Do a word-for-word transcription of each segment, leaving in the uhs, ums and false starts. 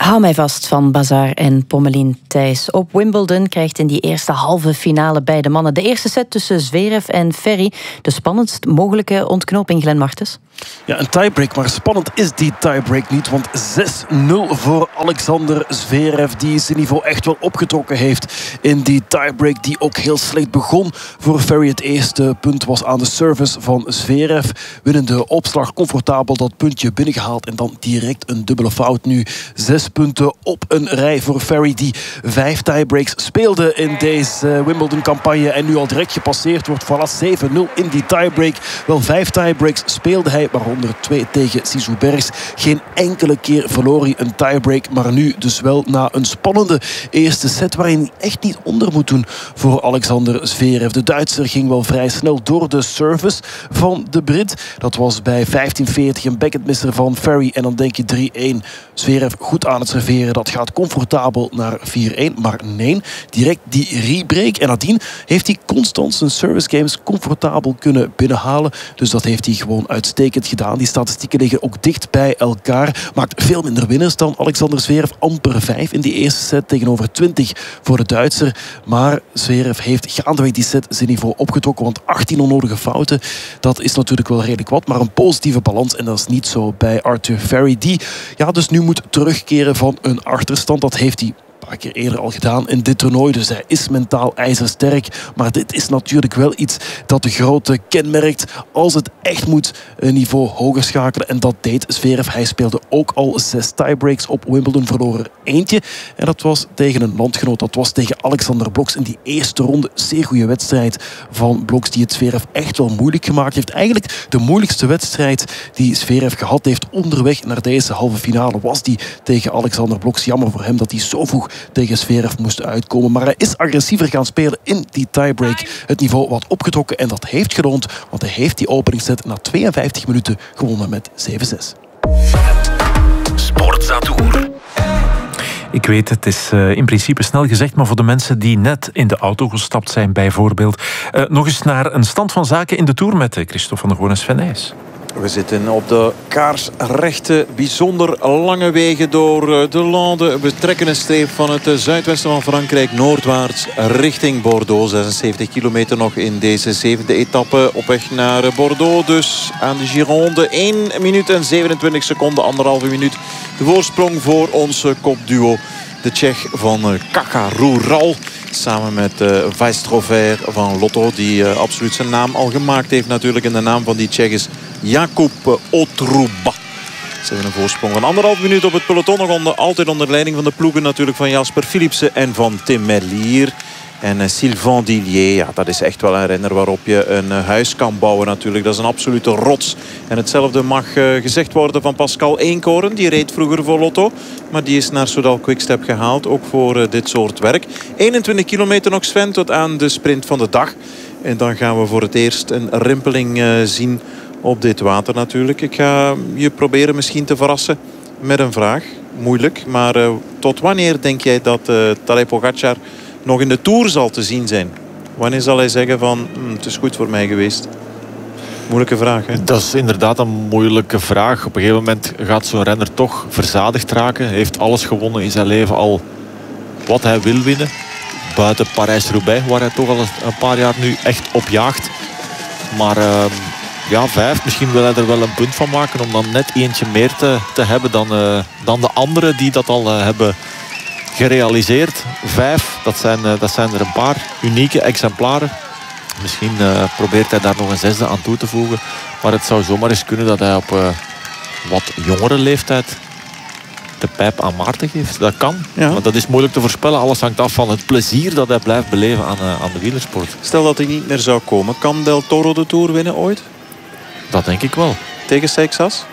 Hou mij vast van Bazar en Pommelien Thijs. Op Wimbledon krijgt in die eerste halve finale beide mannen de eerste set tussen Zverev en Ferry. De spannendst mogelijke ontknoping, Glenn Martens. Ja, een tiebreak, maar spannend is die tiebreak niet. Want zes nul voor Alexander Zverev, die zijn niveau echt wel opgetrokken heeft in die tiebreak, die ook heel slecht begon voor Ferry. Het eerste punt was aan de service van Zverev. Winnende opslag, comfortabel dat puntje binnengehaald en dan direct een dubbele fout. Nu zes punten op een rij voor Ferry, die vijf tiebreaks speelde in deze Wimbledon-campagne en nu al direct gepasseerd wordt. Voilà, zeven nul in die tiebreak. Wel vijf tiebreaks speelde hij, waaronder twee tegen Sisou Bergs. Geen enkele keer verloor hij een tiebreak, maar nu dus wel na een spannende eerste set waarin hij echt niet onder moet doen voor Alexander Zverev. De Duitser ging wel vrij snel door de service van de Brit. Dat was bij vijftien veertig een backhandmisser van Ferry en dan denk je drie één. Zverev goed aan het serveren, dat gaat comfortabel naar vier één, maar nee, direct die rebreak en nadien heeft hij constant zijn service games comfortabel kunnen binnenhalen. Dus dat heeft hij gewoon uitstekend gedaan. Die statistieken liggen ook dicht bij elkaar. Maakt veel minder winnaars dan Alexander Zverev. Amper vijf in die eerste set tegenover twintig voor de Duitser. Maar Zverev heeft gaandeweg die set zijn niveau opgetrokken. Want achttien onnodige fouten, dat is natuurlijk wel redelijk wat. Maar een positieve balans. En dat is niet zo bij Arthur Ferry. Die ja, dus nu moet terugkeren van een achterstand. Dat heeft hij een paar keer eerder al gedaan in dit toernooi. Dus hij is mentaal ijzersterk. Maar dit is natuurlijk wel iets dat de grote kenmerkt. Als het echt moet, een niveau hoger schakelen. En dat deed Zverev. Hij speelde ook al zes tiebreaks op Wimbledon. Verloor er eentje. En dat was tegen een landgenoot. Dat was tegen Alexander Blok in die eerste ronde. Zeer goede wedstrijd van Blok, die het Zverev echt wel moeilijk gemaakt heeft. Eigenlijk de moeilijkste wedstrijd die Zverev gehad heeft onderweg naar deze halve finale was die tegen Alexander Blok. Jammer voor hem dat hij zo vroeg tegen Zverev moest uitkomen. Maar hij is agressiever gaan spelen in die tiebreak. Het niveau wat opgetrokken en dat heeft geloond. Want hij heeft die openingsset na tweeënvijftig minuten gewonnen met zeven zes. Sportza-tour. Ik weet, het is uh, in principe snel gezegd, maar voor de mensen die net in de auto gestapt zijn bijvoorbeeld. Uh, nog eens naar een stand van zaken in de Tour met Christophe van der Goor en Sven Nys. We zitten op de kaarsrechte, bijzonder lange wegen door de Lande. We trekken een streep van het zuidwesten van Frankrijk noordwaarts richting Bordeaux. zesenzeventig kilometer nog in deze zevende etappe op weg naar Bordeaux. Dus aan de Gironde één minuut en zevenentwintig seconden, anderhalve minuut. De voorsprong voor ons kopduo. De Tsjech van Caja Rural. Samen met uh, Weiss-Trover van Lotto. Die uh, absoluut zijn naam al gemaakt heeft natuurlijk. En de naam van die Tsjech is Jakub Otruba. Ze hebben een voorsprong van anderhalf minuut op het peloton. Nog onder, altijd onder leiding van de ploegen natuurlijk van Jasper Philipsen en van Tim Merlier. En uh, Sylvain Dillier, ja, dat is echt wel een renner waarop je een uh, huis kan bouwen natuurlijk. Dat is een absolute rots. En hetzelfde mag uh, gezegd worden van Pascal Eenkoren. Die reed vroeger voor Lotto. Maar die is naar Soudal Quickstep gehaald. Ook voor uh, dit soort werk. eenentwintig kilometer nog, Sven, tot aan de sprint van de dag. En dan gaan we voor het eerst een rimpeling uh, zien op dit water natuurlijk. Ik ga je proberen misschien te verrassen met een vraag. Moeilijk. Maar uh, tot wanneer denk jij dat uh, Tadej Pogačar nog in de Tour zal te zien zijn? Wanneer zal hij zeggen van hm, het is goed voor mij geweest? Moeilijke vraag, hè? Dat is inderdaad een moeilijke vraag. Op een gegeven moment gaat zo'n renner toch verzadigd raken. Hij heeft alles gewonnen in zijn leven, al wat hij wil winnen. Buiten Parijs-Roubaix, waar hij toch al een paar jaar nu echt op jaagt. Maar uh, ja, vijf. Misschien wil hij er wel een punt van maken om dan net eentje meer te, te hebben dan, uh, dan de anderen die dat al uh, hebben gerealiseerd. Vijf, dat zijn, uh, dat zijn er een paar unieke exemplaren. Misschien uh, probeert hij daar nog een zesde aan toe te voegen. Maar het zou zomaar eens kunnen dat hij op uh, wat jongere leeftijd de pijp aan Maarten geeft. Dat kan. Ja. Maar dat is moeilijk te voorspellen. Alles hangt af van het plezier dat hij blijft beleven aan, uh, aan de wielersport. Stel dat hij niet meer zou komen. Kan Del Toro de Tour winnen ooit? Dat denk ik wel. Tegen Seixas?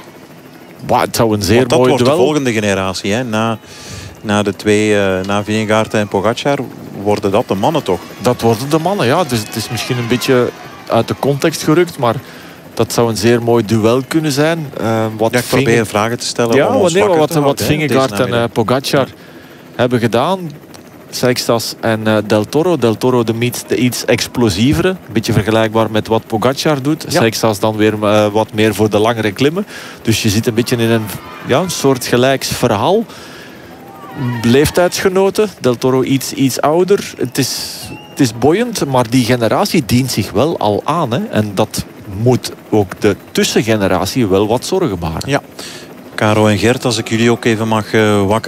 Bah, het zou een zeer Want dat mooi wordt duel. de volgende generatie. Hè? Na, na de twee, uh, na Vingegaard en Pogačar, worden dat de mannen toch? Dat worden de mannen, ja. Dus het is misschien een beetje uit de context gerukt, maar dat zou een zeer mooi duel kunnen zijn. Uh, wat ja, ik probeer Vinge... vragen te stellen ja, om ons nee, wakker wat, te houden, wat Vingegaard en uh, Pogačar ja. hebben gedaan. Seixas en uh, Del Toro. Del Toro de, iets, de iets explosievere. Een beetje vergelijkbaar met wat Pogačar doet. Ja. Seixas dan weer uh, wat meer voor de langere klimmen. Dus je zit een beetje in een, ja, een soort gelijks verhaal. leeftijdsgenoten. Del Toro iets, iets ouder. Het is, het is boeiend, maar die generatie dient zich wel al aan. Hè? En dat moet ook de tussengeneratie wel wat zorgen baren. Ja. Caro en Gert, als ik jullie ook even mag uh, wakker